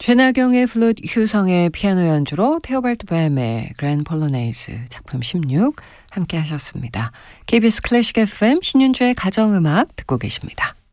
최나경의 플룻, 휴성의 피아노 연주로 테오발드 뱀의 그랜드 폴로네이즈 작품 16 함께 하셨습니다. KBS 클래식 FM 신윤주의 가정음악 듣고 계십니다.